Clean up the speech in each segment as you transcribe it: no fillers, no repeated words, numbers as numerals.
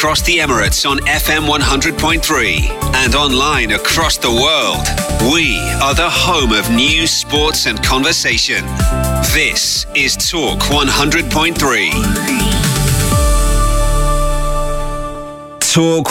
across the Emirates on FM 100.3 and online across the world. We are the home of news, sports and conversation. This is Talk 100.3. Talk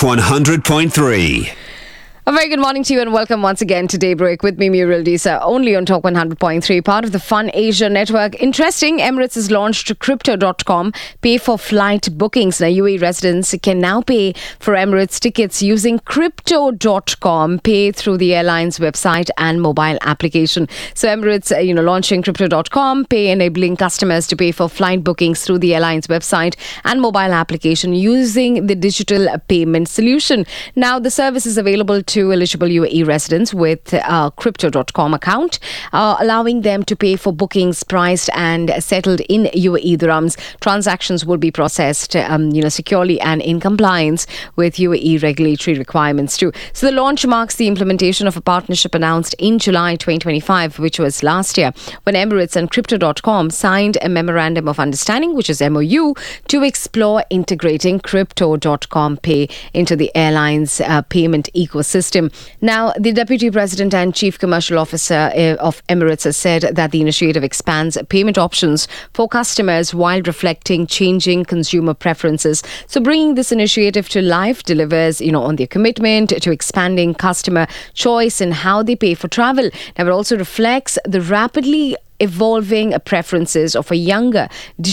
100.3. A very good morning to you and welcome once again to Daybreak with me, Muriel Disa, only on Talk 100.3, part of the Fun Asia network. Interesting, Emirates has launched Crypto.com, pay for flight bookings. Now, UAE residents can now pay for Emirates tickets using Crypto.com, pay through the airline's website and mobile application. So Emirates, launching Crypto.com, pay enabling customers to pay for flight bookings through the airline's website and mobile application using the digital payment solution. Now, the service is available to eligible UAE residents with a Crypto.com account, allowing them to pay for bookings priced and settled in UAE dirhams. Transactions will be processed, securely and in compliance with UAE regulatory requirements too. So the launch marks the implementation of a partnership announced in July 2025, which was last year, when Emirates and Crypto.com signed a memorandum of understanding, which is MOU, to explore integrating Crypto.com pay into the airline's payment ecosystem. Now, the Deputy President and Chief Commercial Officer of Emirates has said that the initiative expands payment options for customers while reflecting changing consumer preferences. So bringing this initiative to life delivers, on their commitment to expanding customer choice in how they pay for travel. Now, it also reflects the rapidly evolving preferences of a younger,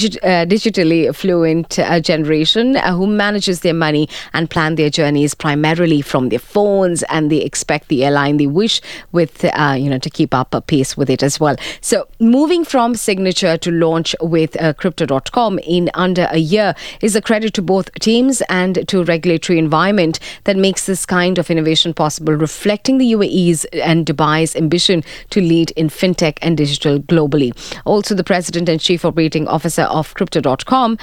digitally fluent generation who manages their money and plan their journeys primarily from their phones, and they expect the airline they wish with, to keep up a pace with it as well. So moving from signature to launch with Crypto.com in under a year is a credit to both teams and to regulatory environment that makes this kind of innovation possible, reflecting the UAE's and Dubai's ambition to lead in fintech and digital globally. Also, the President and Chief Operating Officer of Crypto.com,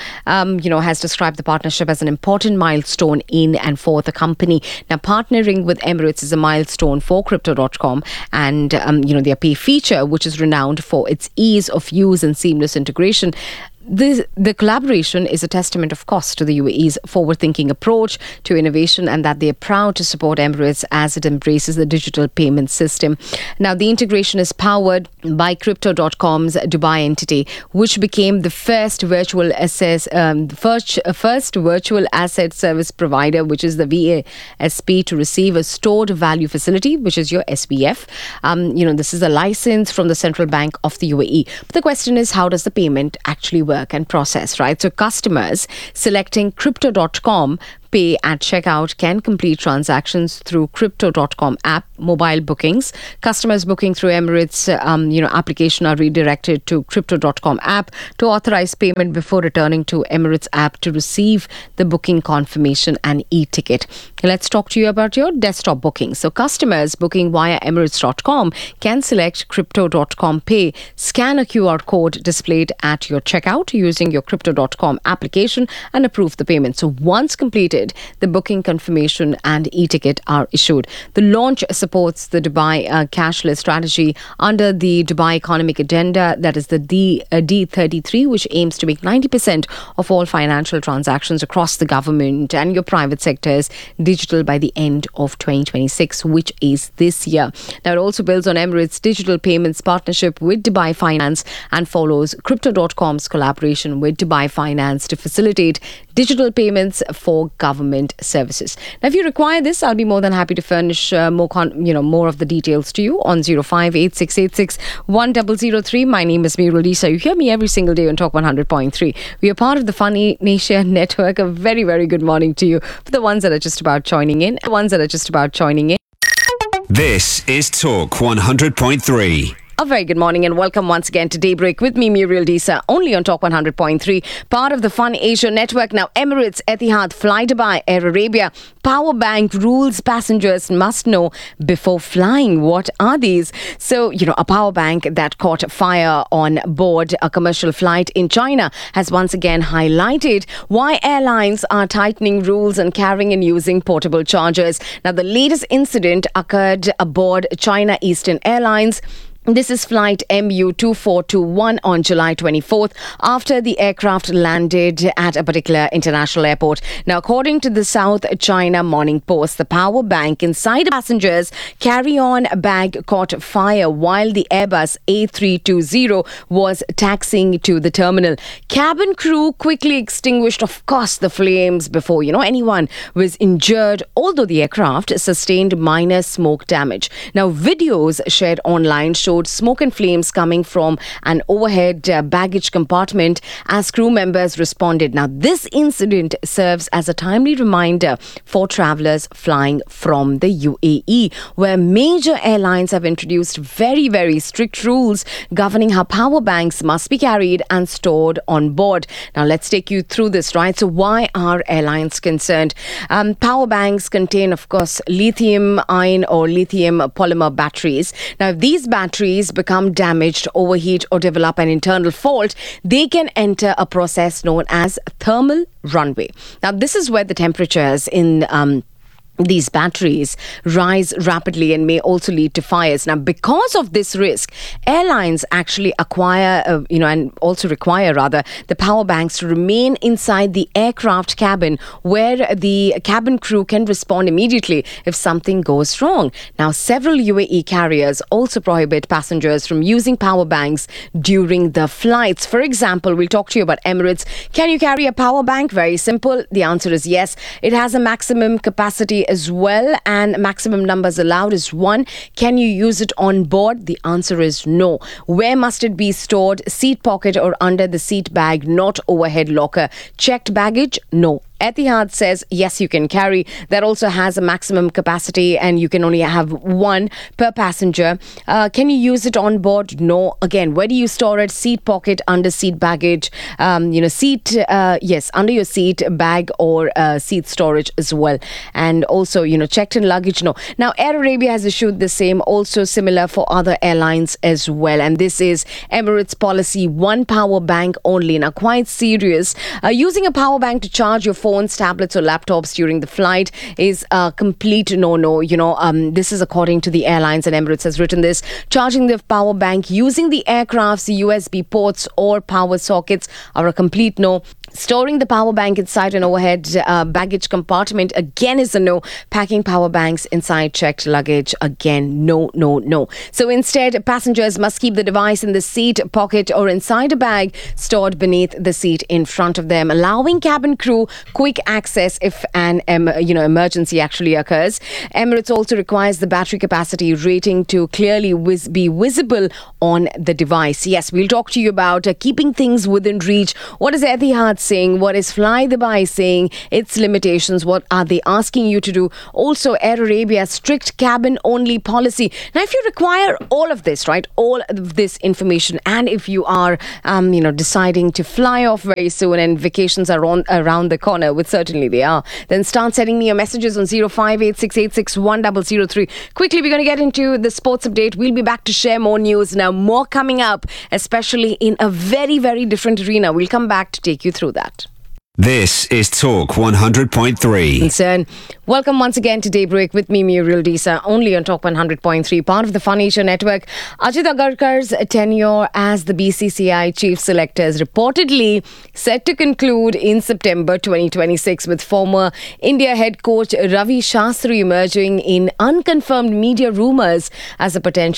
has described the partnership as an important milestone in and for the company. Now, partnering with Emirates is a milestone for Crypto.com and, their pay feature, which is renowned for its ease of use and seamless integration. The collaboration is a testament, of course, to the UAE's forward-thinking approach to innovation, and that they are proud to support Emirates as it embraces the digital payment system. Now, the integration is powered by Crypto.com's Dubai entity, which became the first virtual asset service provider, which is the VASP, to receive a stored value facility, which is your SVF. This is a license from the Central Bank of the UAE. But the question is, how does the payment actually work and process, right? So customers selecting Crypto.com pay at checkout can complete transactions through Crypto.com app, mobile bookings. Customers booking through Emirates application are redirected to Crypto.com app to authorize payment before returning to Emirates app to receive the booking confirmation and e-ticket. Let's talk to you about your desktop booking. So customers booking via Emirates.com can select Crypto.com pay, scan a QR code displayed at your checkout using your Crypto.com application and approve the payment. So once completed, the booking confirmation and e-ticket are issued. The launch supports the Dubai cashless strategy under the Dubai Economic Agenda, that is the D33, which aims to make 90% of all financial transactions across the government and your private sectors digital by the end of 2026, which is this year. Now, it also builds on Emirates' digital payments partnership with Dubai Finance and follows Crypto.com's collaboration with Dubai Finance to facilitate digital payments for government services. Now, if you require this, I'll be more than happy to furnish more of the details to you on 0586861003. My name is Muriel Disa. You hear me every single day on Talk 100.3. We are part of the Fun Asia network. A very, very good morning to you for the ones that are just about joining in. This is Talk 100.3. A very good morning and welcome once again to Daybreak with me, Muriel Disa, only on Talk 100.3, part of the Fun Asia network. Now, Emirates, Etihad, Fly Dubai, Air Arabia, power bank rules passengers must know before flying. What are these? So, a power bank that caught fire on board a commercial flight in China has once again highlighted why airlines are tightening rules on carrying and using portable chargers. Now, the latest incident occurred aboard China Eastern Airlines, This is flight MU2421 on July 24th after the aircraft landed at a particular international airport. Now, according to the South China Morning Post, the power bank inside a passenger's carry-on bag caught fire while the Airbus A320 was taxiing to the terminal. Cabin crew quickly extinguished, of course, the flames before, anyone was injured, although the aircraft sustained minor smoke damage. Now, videos shared online showed smoke and flames coming from an overhead baggage compartment as crew members responded. Now, this incident serves as a timely reminder for travellers flying from the UAE, where major airlines have introduced very, very strict rules governing how power banks must be carried and stored on board. Now, let's take you through this, right? So, why are airlines concerned? Power banks contain, of course, lithium-ion or lithium polymer batteries. Now, if these batteries become damaged, overheat, or develop an internal fault, they can enter a process known as thermal runaway. Now, this is where the temperatures in these batteries rise rapidly and may also lead to fires. Now, because of this risk, airlines actually acquire, and also require the power banks to remain inside the aircraft cabin where the cabin crew can respond immediately if something goes wrong. Now, several UAE carriers also prohibit passengers from using power banks during the flights. For example, we'll talk to you about Emirates. Can you carry a power bank? Very simple. The answer is yes. It has a maximum capacity as well, and maximum numbers allowed is 1. Can you use it on board? The answer is no. Where must it be stored? Seat pocket or under the seat bag, not overhead locker. Checked baggage? No. Etihad says, yes, you can carry. That also has a maximum capacity and you can only have 1 per passenger. Can you use it on board? No. Again, where do you store it? Seat pocket, under seat baggage, yes, under your seat bag or seat storage as well. And also, checked in luggage? No. Now, Air Arabia has issued the same, also similar for other airlines as well. And this is Emirates policy, 1 power bank only. Now, quite serious. Using a power bank to charge your phones, tablets or laptops during the flight is a complete no-no. This is according to the airlines, and Emirates has written this. Charging the power bank using the aircraft's USB ports or power sockets are a complete no. Storing the power bank inside an overhead baggage compartment, again, is a no. Packing power banks inside checked luggage, again, no, no, no. So instead, passengers must keep the device in the seat pocket or inside a bag stored beneath the seat in front of them, allowing cabin crew quick access if an emergency actually occurs. Emirates also requires the battery capacity rating to clearly be visible on the device. Yes, we'll talk to you about keeping things within reach. What is Etihad saying? What is Flydubai saying? Its limitations. What are they asking you to do? Also, Air Arabia's strict cabin-only policy. Now, if you require all of this, right, all of this information, and if you are, deciding to fly off very soon and vacations are around the corner, which certainly they are, then start sending me your messages on 0586861003. Quickly, we're going to get into the sports update. We'll be back to share more news now. More coming up, especially in a very, very different arena. We'll come back to take you through that. This is Talk 100.3. Concern. Welcome once again to Daybreak with me, Muriel Disa, only on Talk 100.3, part of the Fun Asia Network. Ajit Agarkar's tenure as the BCCI chief selector is reportedly set to conclude in September 2026, with former India head coach Ravi Shastri emerging in unconfirmed media rumours as a potential